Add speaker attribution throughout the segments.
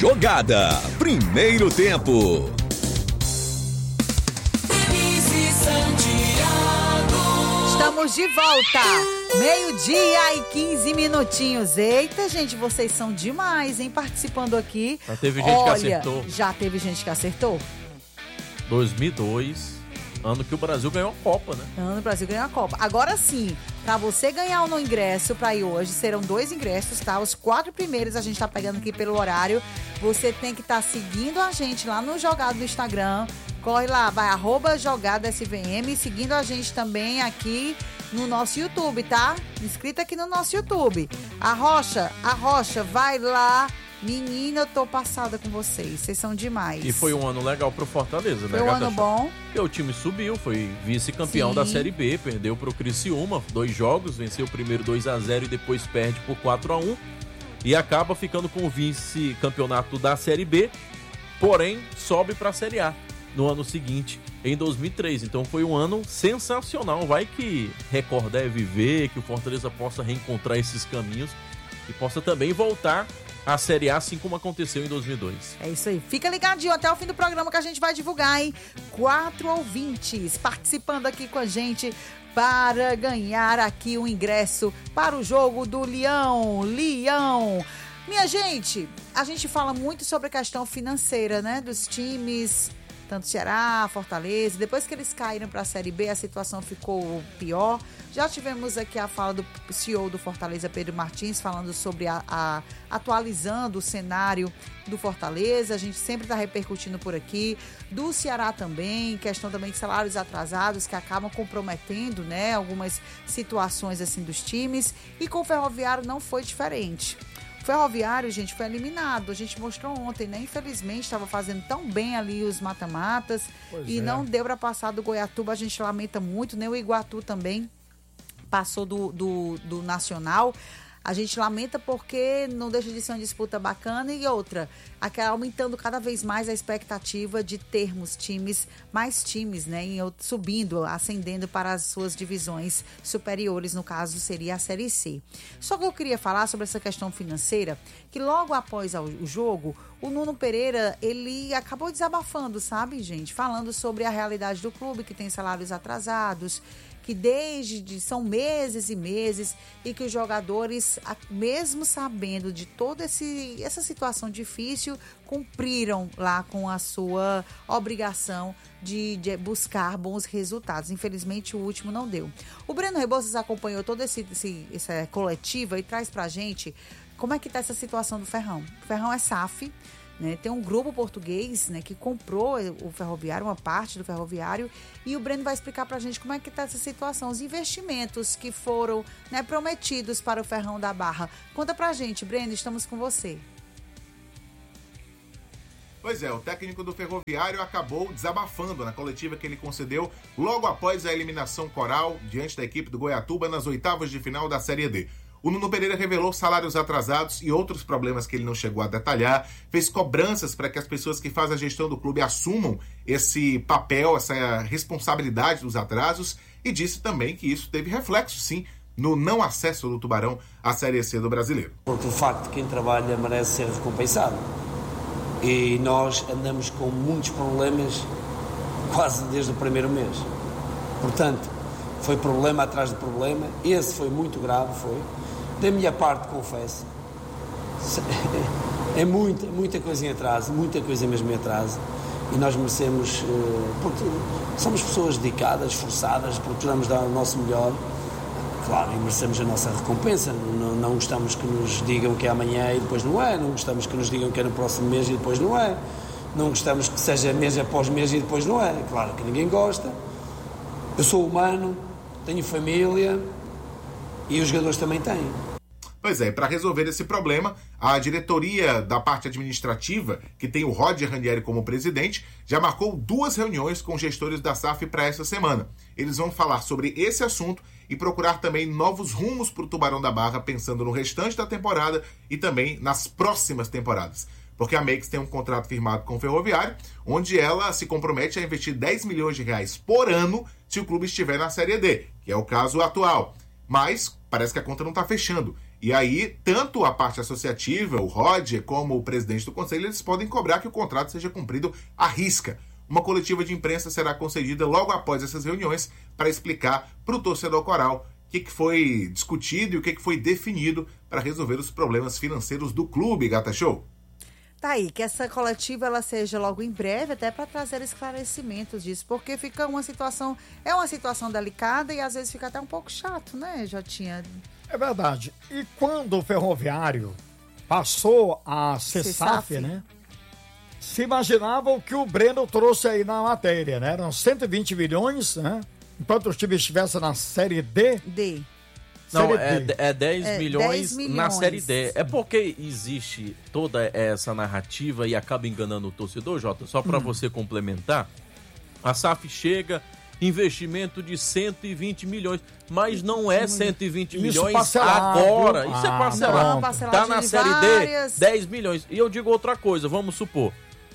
Speaker 1: Jogada, primeiro tempo.
Speaker 2: Estamos de volta, 12h15 minutinhos. Eita, gente, vocês são demais, hein, participando aqui.
Speaker 3: Já teve gente que acertou.
Speaker 2: Já teve gente que acertou?
Speaker 3: 2002, ano que o Brasil ganhou a Copa, né?
Speaker 2: Ano que o Brasil ganhou a Copa. Agora sim, pra você ganhar um ingresso pra ir hoje, serão 2 ingressos, tá? Os 4 primeiros a gente tá pegando aqui pelo horário. Você tem que estar seguindo a gente lá no Jogado do Instagram. Corre lá, vai @JogadaSVM, seguindo a gente também aqui no nosso YouTube, tá? Inscrito aqui no nosso YouTube. A Rocha, vai lá. Menina, eu tô passada com vocês. Vocês são demais.
Speaker 3: E foi um ano legal pro Fortaleza, né?
Speaker 2: Foi um ano bom.
Speaker 3: Porque o time subiu, foi vice-campeão da Série B, perdeu pro Criciúma, 2 jogos, venceu o primeiro 2-0 e depois perde por 4-1. E acaba ficando com o vice-campeonato da Série B, porém sobe pra Série A no ano seguinte, em 2003. Então foi um ano sensacional. Vai que Record é viver, que o Fortaleza possa reencontrar esses caminhos e possa também voltar à Série A, assim como aconteceu em 2002.
Speaker 2: É isso aí. Fica ligadinho até o fim do programa que a gente vai divulgar, hein? 4 ouvintes participando aqui com a gente para ganhar aqui o ingresso para o jogo do Leão. Minha gente, a gente fala muito sobre a questão financeira, né? Dos times, tanto Ceará, Fortaleza. Depois que eles caíram para a Série B, a situação ficou pior. Já tivemos aqui a fala do CEO do Fortaleza, Pedro Martins, falando sobre atualizando o cenário do Fortaleza. A gente sempre está repercutindo por aqui. Do Ceará também, questão também de salários atrasados que acabam comprometendo, né, algumas situações assim dos times. E com o Ferroviário não foi diferente. O Ferroviário, gente, foi eliminado. A gente mostrou ontem, né? Infelizmente, estava fazendo tão bem ali os mata-matas e não deu para passar do Goiatuba. A gente lamenta muito, né? O Iguatu também passou do Nacional. A gente lamenta porque não deixa de ser uma disputa bacana e outra, aumentando cada vez mais a expectativa de termos mais times, né, subindo, ascendendo para as suas divisões superiores, no caso seria a Série C. Só que eu queria falar sobre essa questão financeira, que logo após o jogo, o Nuno Pereira, ele acabou desabafando, sabe, gente? Falando sobre a realidade do clube, que tem salários atrasados, que são meses e meses, e que os jogadores, mesmo sabendo de toda essa situação difícil, cumpriram lá com a sua obrigação de buscar bons resultados. Infelizmente, o último não deu. O Breno Rebouças acompanhou toda essa coletiva e traz pra gente como é que tá essa situação do Ferrão. O Ferrão é SAF, né? Tem um grupo português, né, que comprou o Ferroviário, uma parte do Ferroviário, e o Breno vai explicar pra gente como é que tá essa situação, os investimentos que foram, né, prometidos para o Ferrão da Barra. Conta pra gente, Breno, estamos com você.
Speaker 4: Pois é, o técnico do Ferroviário acabou desabafando na coletiva que ele concedeu logo após a eliminação coral diante da equipe do Goiatuba nas oitavas de final da Série D. O Nuno Pereira revelou salários atrasados e outros problemas que ele não chegou a detalhar, fez cobranças para que as pessoas que fazem a gestão do clube assumam esse papel, essa responsabilidade dos atrasos, e disse também que isso teve reflexo, sim, no não acesso do Tubarão à Série C do Brasileiro.
Speaker 5: Porque, de facto, quem trabalha merece ser recompensado. E nós andamos com muitos problemas quase desde o primeiro mês. Portanto, foi problema atrás de problema. Esse foi muito grave, foi. Da minha parte, confesso, é muita coisa em atraso, muita coisa mesmo em atraso, e nós merecemos, porque somos pessoas dedicadas, esforçadas, procuramos dar o nosso melhor, claro, e merecemos a nossa recompensa. Não gostamos que nos digam que é amanhã e depois não é, não gostamos que nos digam que é no próximo mês e depois não é, não gostamos que seja mês após mês e depois não é, claro que ninguém gosta. Eu sou humano, tenho família e os jogadores também têm.
Speaker 4: Pois é, para resolver esse problema, a diretoria da parte administrativa, que tem o Roger Ranieri como presidente, já marcou 2 reuniões com gestores da SAF para essa semana. Eles vão falar sobre esse assunto e procurar também novos rumos para o Tubarão da Barra, pensando no restante da temporada e também nas próximas temporadas. Porque a Makes tem um contrato firmado com o Ferroviário, onde ela se compromete a investir 10 milhões de reais por ano se o clube estiver na Série D, que é o caso atual. Mas parece que a conta não está fechando. E aí, tanto a parte associativa, o Roger, como o presidente do conselho, eles podem cobrar que o contrato seja cumprido à risca. Uma coletiva de imprensa será concedida logo após essas reuniões para explicar para o torcedor coral o que foi discutido e o que foi definido para resolver os problemas financeiros do clube, Gata Show.
Speaker 2: Tá aí, que essa coletiva ela seja logo em breve, até para trazer esclarecimentos disso, porque fica uma situação delicada e às vezes fica até um pouco chato, né, Jotinha?
Speaker 6: É verdade. E quando o Ferroviário passou a ser SAF, né? Se imaginava o que o Breno trouxe aí na matéria, né? Eram 120 milhões, né? Enquanto os times estivessem na Série D.
Speaker 3: Não, é 10 milhões na Série D. É porque existe toda essa narrativa e acaba enganando o torcedor, Jota. Só para você complementar, a SAF chega, investimento de 120 milhões, mas não é 120 milhões
Speaker 6: parcelado.
Speaker 3: Agora. Isso é parcelado. Tá na Série
Speaker 2: várias...
Speaker 3: D, 10 milhões. E eu digo outra coisa, vamos supor,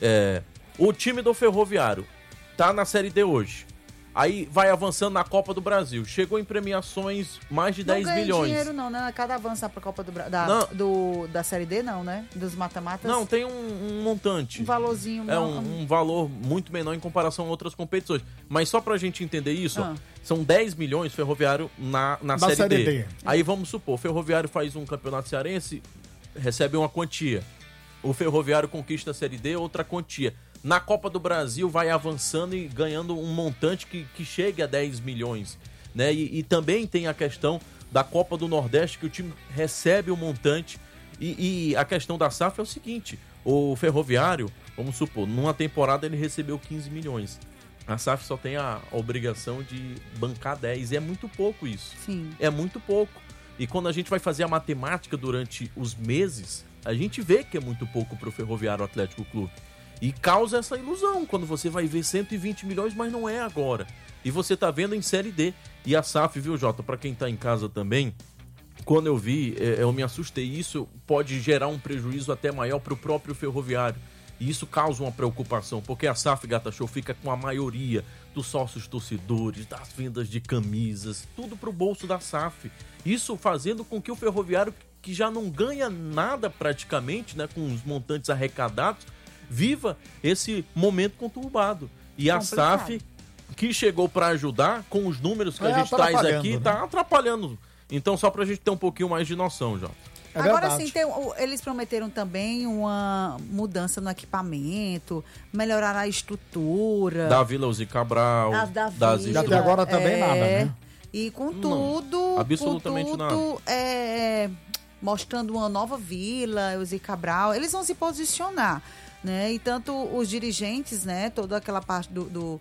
Speaker 3: o time do Ferroviário tá na Série D hoje. Aí vai avançando na Copa do Brasil. Chegou em premiações mais de 10 milhões. Não ganha
Speaker 2: dinheiro não, né? Cada avança pra Copa da Série D não, né? Dos mata-matas.
Speaker 3: Não, tem um montante.
Speaker 2: Um valorzinho.
Speaker 3: Um valor muito menor em comparação a outras competições. Mas só pra gente entender isso, são 10 milhões Ferroviário na Série D. Aí vamos supor, o Ferroviário faz um campeonato cearense, recebe uma quantia. O Ferroviário conquista a Série D, outra quantia. Na Copa do Brasil vai avançando e ganhando um montante que chegue a 10 milhões. Né? E também tem a questão da Copa do Nordeste, que o time recebe um montante. E a questão da SAF é o seguinte, o Ferroviário, vamos supor, numa temporada ele recebeu 15 milhões. A SAF só tem a obrigação de bancar 10. E é muito pouco isso.
Speaker 2: Sim.
Speaker 3: É muito pouco. E quando a gente vai fazer a matemática durante os meses, a gente vê que é muito pouco para o Ferroviário Atlético Clube. E causa essa ilusão, quando você vai ver 120 milhões, mas não é agora. E você tá vendo em Série D. E a SAF, viu, Jota, pra quem tá em casa também, quando eu vi, eu me assustei. Isso pode gerar um prejuízo até maior pro próprio Ferroviário. E isso causa uma preocupação, porque a SAF, Gata Show, fica com a maioria dos sócios torcedores, das vendas de camisas, tudo pro bolso da SAF. Isso fazendo com que o Ferroviário, que já não ganha nada praticamente, né, com os montantes arrecadados, viva esse momento conturbado. E a SAF, que chegou para ajudar, com os números que a gente traz aqui, né? Tá atrapalhando. Então, só pra gente ter um pouquinho mais de noção, Jota.
Speaker 2: Agora sim, eles prometeram também uma mudança no equipamento, melhorar a estrutura.
Speaker 3: Da Vila Uzi Cabral.
Speaker 2: Da
Speaker 6: Vila. Até agora também nada, né?
Speaker 2: E com tudo...
Speaker 3: Absolutamente nada.
Speaker 2: Mostrando uma nova Vila, Uzi Cabral. Eles vão se posicionar. Né? E tanto os dirigentes, né? Toda aquela parte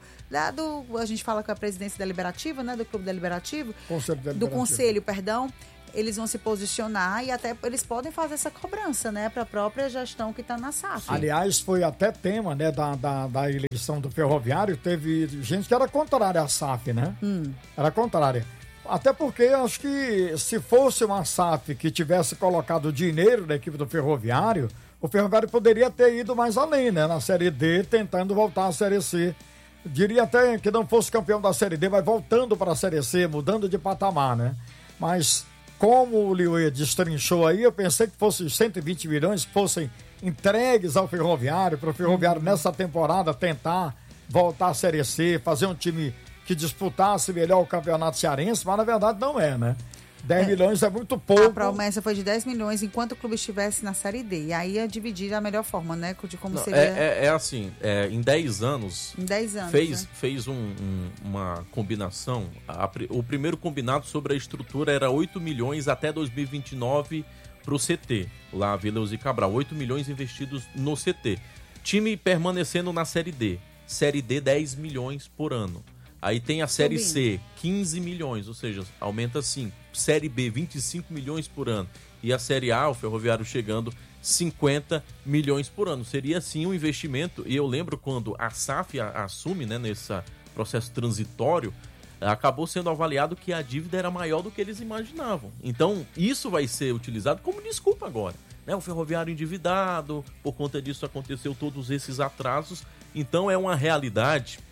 Speaker 2: a gente fala com a presidência deliberativa, né? Do Clube Deliberativo, do Conselho, perdão, eles vão se posicionar e até eles podem fazer essa cobrança, né? Para a própria gestão que está na SAF.
Speaker 6: Aliás, foi até tema, né? Da eleição do Ferroviário, teve gente que era contrária à SAF, né? Era contrária. Até porque acho que se fosse uma SAF que tivesse colocado dinheiro na equipe do Ferroviário, o Ferroviário poderia ter ido mais além, né? Na Série D, tentando voltar à Série C. Diria até que não fosse campeão da Série D, mas voltando para a Série C, mudando de patamar, né? Mas, como o Liuê destrinchou aí, eu pensei que fossem 120 milhões que fossem entregues ao Ferroviário, para o Ferroviário nessa temporada tentar voltar à Série C, fazer um time que disputasse melhor o campeonato cearense, mas na verdade não é, né? 10 milhões é muito pouco.
Speaker 2: A promessa foi de 10 milhões enquanto o clube estivesse na Série D. E aí é dividir da melhor forma, né? De como seria...
Speaker 3: É assim, em 10 anos...
Speaker 2: Em 10 anos,
Speaker 3: fez uma combinação. O primeiro combinado sobre a estrutura era 8 milhões até 2029 para o CT, lá Vila Uzi Cabral. 8 milhões investidos no CT. Time permanecendo na Série D. Série D, 10 milhões por ano. Aí tem a Série C, 15 milhões, ou seja, aumenta 5. Série B, 25 milhões por ano. E a Série A, o Ferroviário chegando 50 milhões por ano. Seria, sim, um investimento. E eu lembro quando a SAF assume, né, nesse processo transitório, acabou sendo avaliado que a dívida era maior do que eles imaginavam. Então, isso vai ser utilizado como desculpa agora. Né? O Ferroviário endividado, por conta disso aconteceu todos esses atrasos. Então, é uma realidade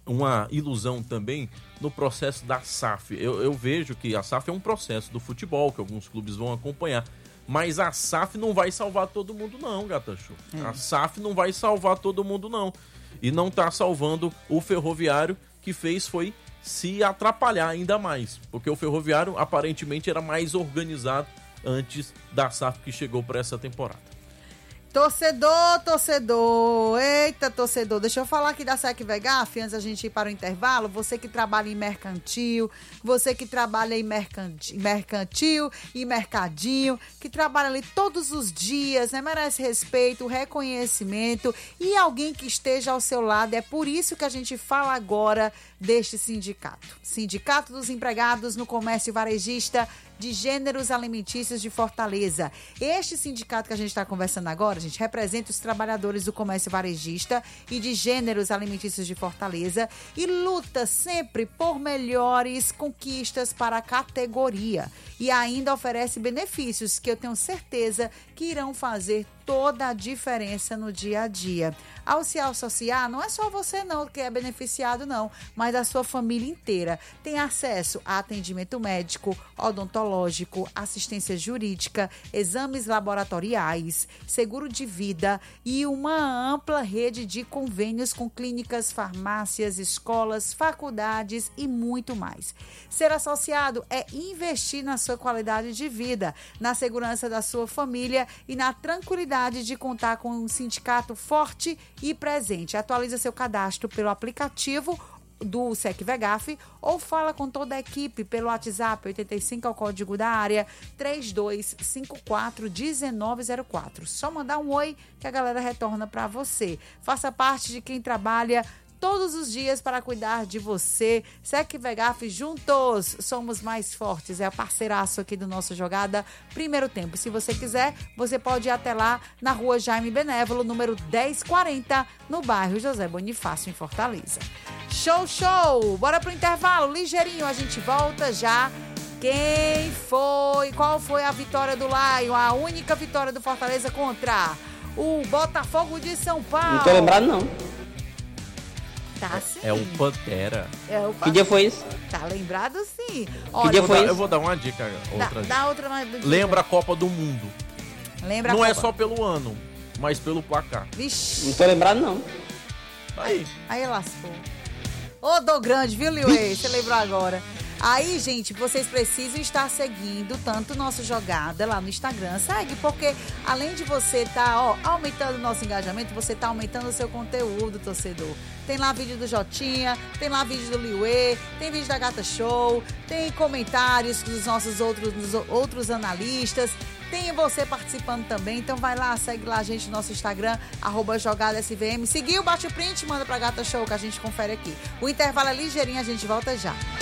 Speaker 3: uma ilusão também no processo da SAF. Eu vejo que a SAF é um processo do futebol, que alguns clubes vão acompanhar. Mas a SAF não vai salvar todo mundo não, Gata Show. A SAF não vai salvar todo mundo não. E não tá salvando o Ferroviário, que foi se atrapalhar ainda mais. Porque o Ferroviário aparentemente era mais organizado antes da SAF que chegou para essa temporada.
Speaker 2: Torcedor, eita torcedor, deixa eu falar aqui da SEC Vegaf, antes da gente ir para o intervalo. Você que trabalha em mercantil, você que trabalha em mercantil e mercadinho, que trabalha ali todos os dias, né? Merece respeito, reconhecimento e alguém que esteja ao seu lado. É por isso que a gente fala agora deste sindicato. Sindicato dos Empregados no Comércio Varejista de Gêneros Alimentícios de Fortaleza. Este sindicato que a gente está conversando agora, a gente representa os trabalhadores do comércio varejista e de gêneros alimentícios de Fortaleza e luta sempre por melhores conquistas para a categoria. E ainda oferece benefícios que eu tenho certeza que irão fazer toda a diferença no dia a dia. Ao se associar, não é só você não que é beneficiado não, mas a sua família inteira. Tem acesso a atendimento médico, odontológico, assistência jurídica, exames laboratoriais, seguro de vida e uma ampla rede de convênios com clínicas, farmácias, escolas, faculdades e muito mais. Ser associado é investir na sua qualidade de vida, na segurança da sua família e na tranquilidade de contar com um sindicato forte e presente. Atualiza seu cadastro pelo aplicativo do SEC Vegaf ou fala com toda a equipe pelo WhatsApp 85 ao código da área 3254-1904. Só mandar um oi que a galera retorna para você. Faça parte de quem trabalha todos os dias para cuidar de você. SEC Vegaf, juntos somos mais fortes. É a parceiraço aqui do nosso Jogada Primeiro Tempo. Se você quiser, você pode ir até lá na rua Jaime Benévolo, número 1040, no bairro José Bonifácio, em Fortaleza. Show, show! Bora pro intervalo, ligeirinho, a gente volta já. Qual foi a vitória do Lion? A única vitória do Fortaleza contra o Botafogo de São Paulo.
Speaker 7: Não tô lembrado, não.
Speaker 2: Tá, sim.
Speaker 3: É o Pantera.
Speaker 7: Que dia foi isso?
Speaker 2: Tá lembrado, sim.
Speaker 7: Que dia foi isso?
Speaker 3: Eu vou dar uma dica.
Speaker 2: Dá outra dica.
Speaker 3: Lembra a Copa do Mundo.
Speaker 2: Lembra
Speaker 3: Não
Speaker 2: a
Speaker 3: é
Speaker 2: Copa.
Speaker 3: só pelo ano, mas pelo placar.
Speaker 2: Vixe.
Speaker 7: Não tô lembrado, não.
Speaker 2: Aí lascou. Ô, Dô Grande, viu, Liuê? Você lembrou agora. Aí, gente, vocês precisam estar seguindo tanto o nosso Jogada lá no Instagram. Segue, porque além de você estar aumentando o nosso engajamento, você está aumentando o seu conteúdo, torcedor. Tem lá vídeo do Jotinha, tem lá vídeo do Liuê, tem vídeo da Gata Show, tem comentários dos nossos outros analistas. Tem você participando também, então vai lá, segue lá a gente no nosso Instagram, @JogadaSVM. Seguiu, bate o print, manda pra Gata Show que a gente confere aqui. O intervalo é ligeirinho, a gente volta já.